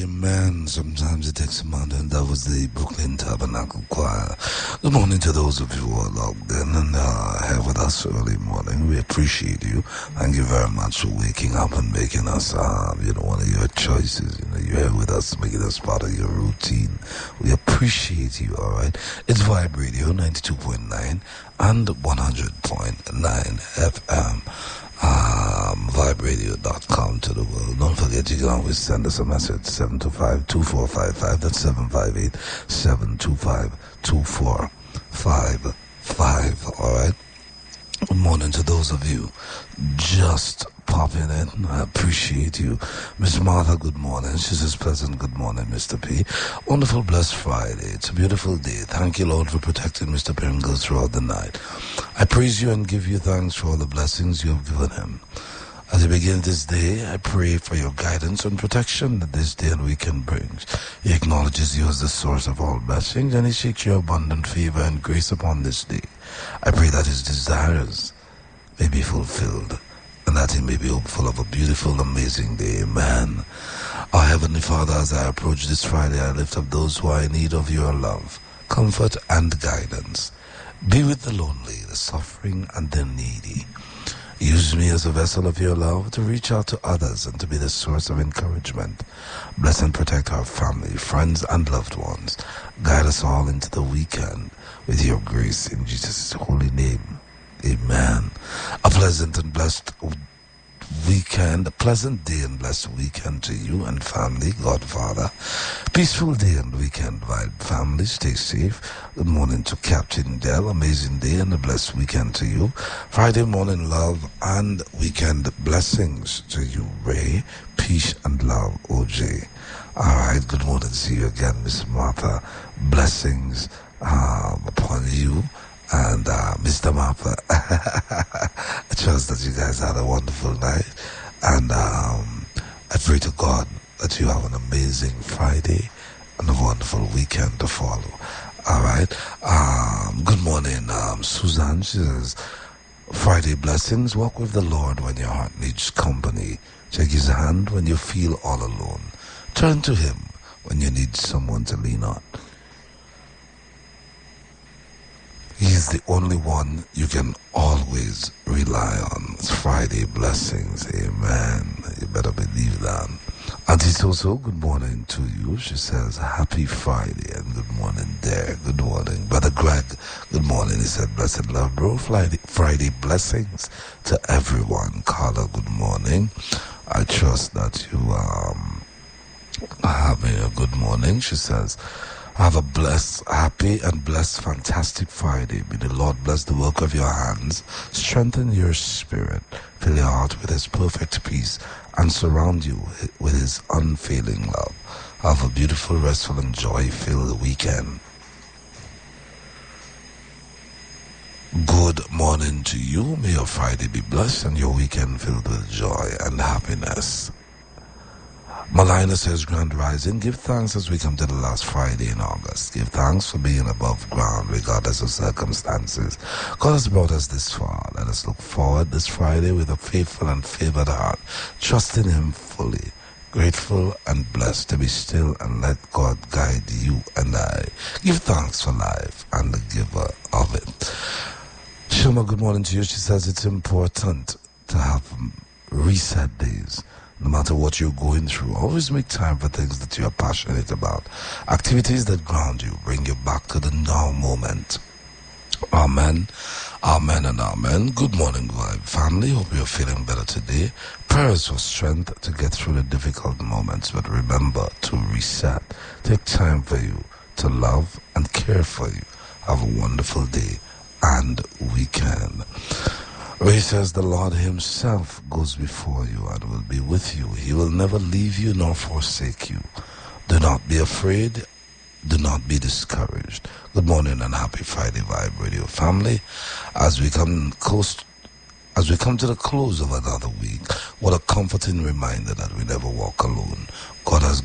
Amen. Sometimes it takes a mountain, and that was the Brooklyn Tabernacle Choir. Good morning to those of you who are logged in and here with us early morning. We appreciate you. Thank you very much for waking up and making us, one of your choices. You're here with us, making us part of your routine. We appreciate you, all right? It's Vibe Radio 92.9 and 100.9 FM. Viberadio.com to the world. Don't forget, you can always send us a message, 725-2455. That's 758-725-2455. All right. Good morning to those of you just popping in. I appreciate you. Miss Martha, good morning. She says, pleasant good morning, Mr. P. Wonderful, blessed Friday. It's a beautiful day. Thank you, Lord, for protecting Mr. Pringles throughout the night. I praise you and give you thanks for all the blessings you have given him. As you begin this day, I pray for your guidance and protection that this day and weekend brings. He acknowledges you as the source of all blessings, and he seeks your abundant favor and grace upon this day. I pray that his desires may be fulfilled, and that he may be hopeful of a beautiful, amazing day. Amen. Our Heavenly Father, as I approach this Friday, I lift up those who are in need of your love, comfort, and guidance. Be with the lonely, the suffering, and the needy. Use me as a vessel of your love to reach out to others and to be the source of encouragement. Bless and protect our family, friends, and loved ones. Guide us all into the weekend with your grace in Jesus' holy name. Amen. A pleasant and blessed weekend, a pleasant day and blessed weekend to you and family, Godfather. Peaceful day and weekend, Vibe family. Stay safe. Good morning to Captain Dell. Amazing day and a blessed weekend to you. Friday morning love and weekend blessings to you, Ray. Peace and love, OJ. Alright, good morning. See you again, Miss Martha. Blessings upon you. And Mr. Martha, I trust that you guys had a wonderful night, and I pray to God that you have an amazing Friday and a wonderful weekend to follow. All right. Good morning, Suzanne. She says, Friday blessings. Walk with the Lord when your heart needs company. Take his hand when you feel all alone. Turn to him when you need someone to lean on. He is the only one you can always rely on. It's Friday blessings. Amen. You better believe that. Auntie Soso, good morning to you. She says, happy Friday and good morning there. Good morning. Brother Greg, good morning. He said, blessed love, bro. Friday blessings to everyone. Carla, good morning. I trust that you are having a good morning. She says, have a blessed, happy, and blessed, fantastic Friday. May the Lord bless the work of your hands, strengthen your spirit, fill your heart with his perfect peace, and surround you with his unfailing love. Have a beautiful, restful, and joy-filled weekend. Good morning to you. May your Friday be blessed and your weekend filled with joy and happiness. Malina says, Grand Rising, give thanks as we come to the last Friday in August. Give thanks for being above ground regardless of circumstances. God has brought us this far. Let us look forward this Friday with a faithful and favored heart, trusting him fully, grateful and blessed to be still and let God guide you and I. Give thanks for life and the giver of it. Shuma, good morning to you. She says it's important to have reset days. No matter what you're going through, always make time for things that you're passionate about. Activities that ground you, bring you back to the now moment. Amen. Amen and amen. Good morning, Vibe family. Hope you're feeling better today. Prayers for strength to get through the difficult moments. But remember to reset. Take time for you, to love and care for you. Have a wonderful day and weekend. Ray says the Lord himself goes before you and will be with you. He will never leave you nor forsake you. Do not be afraid. Do not be discouraged. Good morning and happy Friday, Vibe Radio family. As we come to the close of another week, what a comforting reminder that we never walk alone. God has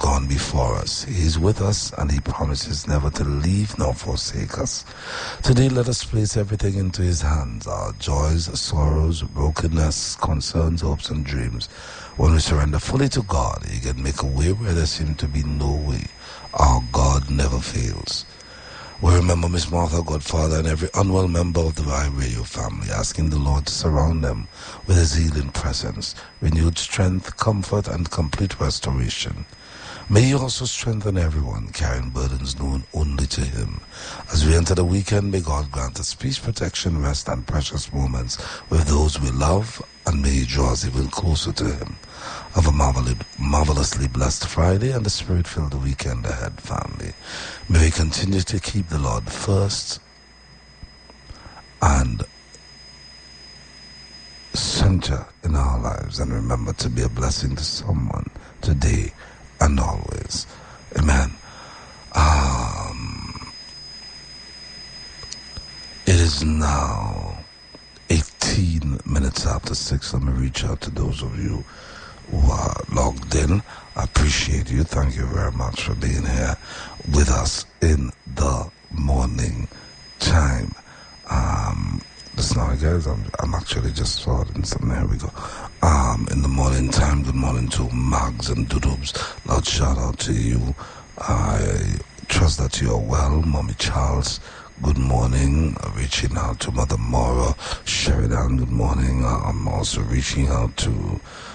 gone before us. He is with us, and He promises never to leave nor forsake us. Today, let us place everything into His hands, our joys, sorrows, brokenness, concerns, hopes, and dreams. When we surrender fully to God, He can make a way where there seems to be no way. Our God never fails. We remember Miss Martha, Godfather, and every unwell member of the Vibe Radio family, asking the Lord to surround them with His healing presence, renewed strength, comfort, and complete restoration. May He also strengthen everyone carrying burdens known only to Him. As we enter the weekend, may God grant us peace, protection, rest, and precious moments with those we love, and may He draw us even closer to Him. Have a marvelously blessed Friday and the Spirit-filled weekend ahead, family. May we continue to keep the Lord first and center in our lives, and remember to be a blessing to someone today and always. Amen. It is now 18 minutes after 6. Let me reach out to those of you who are logged in. I appreciate you. Thank you very much for being here with us in the morning time. Listen now, guys, I'm actually just sorting something. Here we go. In the morning time, good morning to Mags and Dudubs. Loud shout out to you. I trust that you are well. Mommy Charles, good morning. Reaching out to Mother Mora Sheridan, good morning. I'm also reaching out to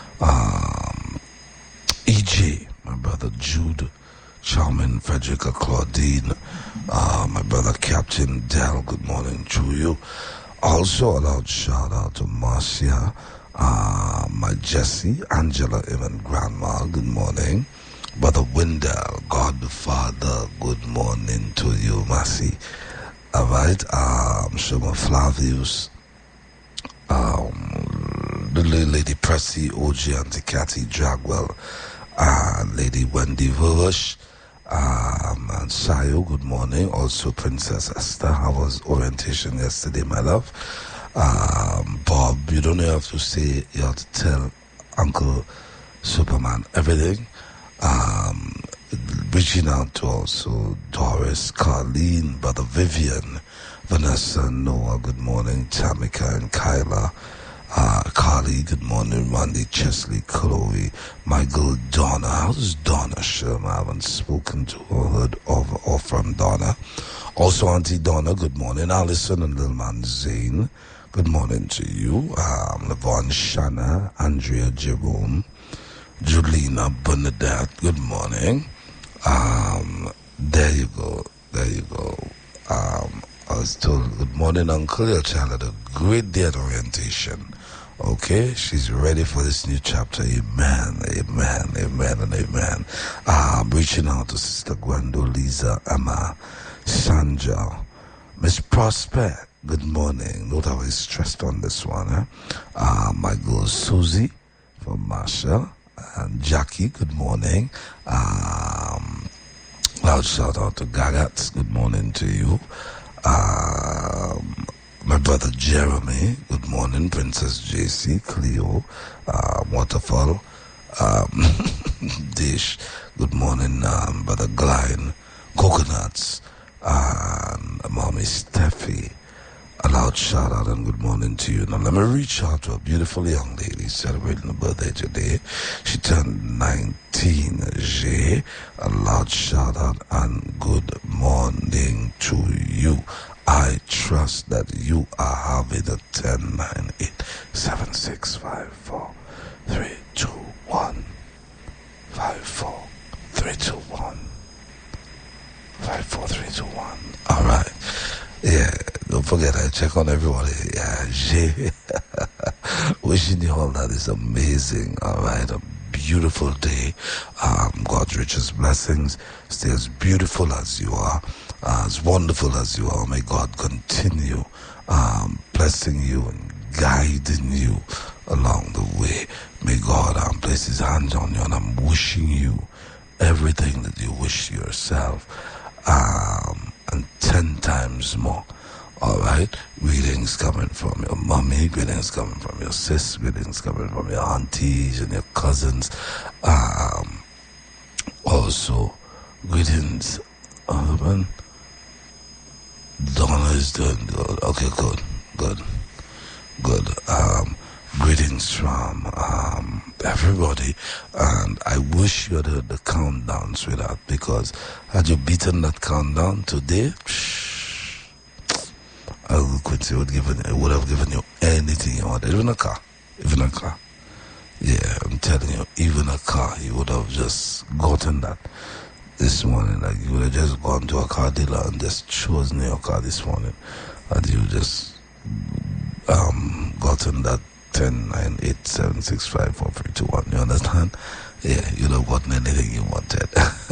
EJ, my brother Jude, Charmin, Frederica, Claudine, my brother Captain Dell, good morning to you. Also a loud shout out to Marcia, my Jessie, Angela, even Grandma, good morning. Brother Wendell, God the Father, good morning to you, Massey. Alright, Shoma Flavius, the Lady Pressy, OG, Auntie Cathy Dragwell, Lady Wendy Vurush, and Sayo, good morning. Also Princess Esther, how was orientation yesterday, my love? Bob, you don't have to say, you have to tell Uncle Superman everything. Reaching out to also Doris, Carlene, Brother Vivian, Vanessa, Noah, good morning. Tamika and Kyla, Carly, good morning. Randy, Chesley, Chloe, my girl Donna. How's Donna Sherman? I haven't spoken to or heard of or from Donna. Also Auntie Donna, good morning. Allison and little man Zane, good morning to you. Lavon Shanna, Andrea Jerome, Julina Bernadette, good morning. There you go. I was told, good morning, Uncle. Your child had a great day at orientation. Okay, she's ready for this new chapter. Amen, amen, amen, and amen. Reaching out to Sister Gwendo, Lisa, Emma, Sanja, Miss Prosper, good morning. Not always stressed on this one, my girl Susie from Marsha, and Jackie, good morning. Loud shout out to Gagats, good morning to you. My brother Jeremy, good morning. Princess JC, Cleo, Waterfall, Dish, good morning. Brother Glyne, Coconuts, and Mommy Steffi. A loud shout out and good morning to you. Now let me reach out to a beautiful young lady celebrating her birthday today. She turned 19. J. A loud shout out and good morning to you. I trust that you are having a 10, 9, 8, 7, 6, 5, 4, 3, 2, 1, 5, 4, 3, 2, 1, 5, 4, 3, 2, 1. All right. Yeah, don't forget, I check on everybody. Yeah, Jay. Wishing you all that is amazing. All right, a beautiful day. God's richest blessings. Stay as beautiful as you are, as wonderful as you are. May God continue blessing you and guiding you along the way. May God place His hands on you, and I'm wishing you everything that you wish yourself. And 10 times more. Alright, greetings coming from your mommy, greetings coming from your sis, greetings coming from your aunties and your cousins, all also, greetings, husband. Donna is doing good. Okay, good. Greetings from everybody, and I wish you had heard the countdown, sweetheart, because had you beaten that countdown today, Quincy would have given you anything you wanted, even a car. Yeah, I'm telling you, even a car, you would have just gotten that this morning. Like, you would have just gone to a car dealer and just chosen your car this morning, and you just gotten that 10, 9, 8, 7, 6, 5, 4, 3, 2, 1. You understand? Yeah, you'd have gotten anything you wanted.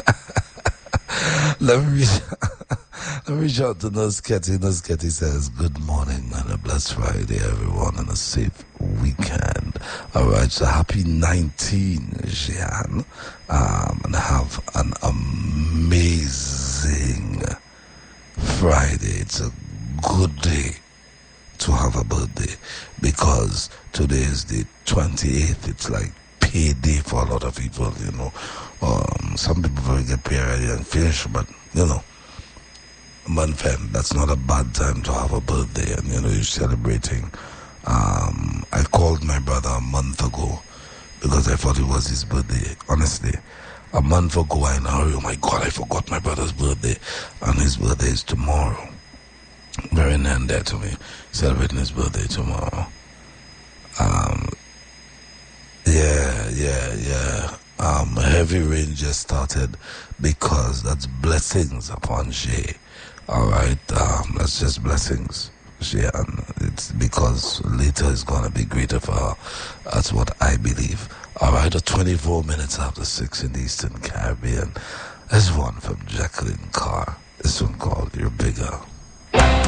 Let me reach out to Nosketty. Nosketty says, good morning and a blessed Friday, everyone, and a safe weekend. Alright, so happy 19, Jean. And have an amazing Friday. It's a good day to have a birthday, because today is the 28th. It's like payday for a lot of people, you know. Some people will get paid already and finish, but you know, fam, that's not a bad time to have a birthday, and you know, you're celebrating. I called my brother a month ago because I thought it was his birthday. Honestly, a month ago, I know, oh my God, I forgot my brother's birthday, and his birthday is tomorrow. Very near and dear to me, celebrating his birthday tomorrow. Heavy rain just started because that's blessings upon Shay. Alright, that's just blessings, Shay, and it's because later is gonna be greater for her. That's what I believe. Alright, 24 minutes after 6 in the Eastern Caribbean. There's one from Jacqueline Carr. This one called You're Bigger.